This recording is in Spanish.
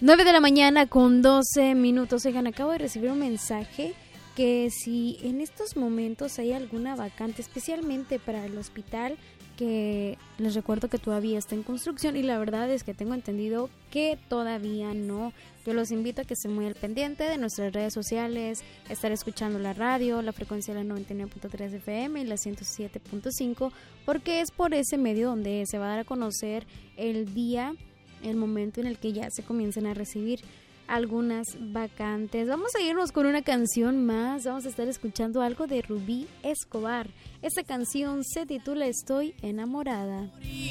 9 de la mañana con 12 minutos. Oigan, acabo de recibir un mensaje que si en estos momentos hay alguna vacante, especialmente para el hospital, que les recuerdo que todavía está en construcción y la verdad es que tengo entendido que todavía no. Yo los invito a que estén muy al pendiente de nuestras redes sociales, estar escuchando la radio, la frecuencia de la 99.3 FM y la 107.5, porque es por ese medio donde se va a dar a conocer el día, el momento en el que ya se comiencen a recibir algunas vacantes. Vamos a irnos con una canción más. Vamos a estar escuchando algo de Rubí Escobar. Esta canción se titula Estoy enamorada.